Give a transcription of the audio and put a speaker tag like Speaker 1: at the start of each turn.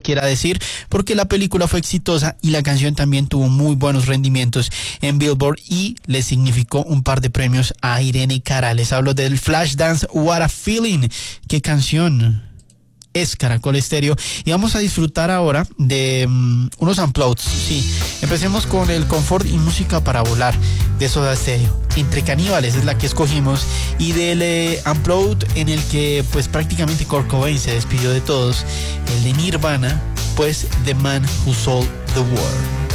Speaker 1: quiera decir, porque la película fue exitosa y la canción también tuvo muy buenos rendimientos en Billboard y le significó un par de premios a Irene Cara. Les hablo del Flashdance What a Feeling. ¿Qué canción? Es Caracol Estéreo y vamos a disfrutar ahora de unos unplugged. Sí, empecemos con el confort y música para volar de Soda Stereo. Entre Caníbales es la que escogimos y del unplugged en el que pues prácticamente Kurt Cobain se despidió de todos, el de Nirvana, pues The Man Who Sold the World.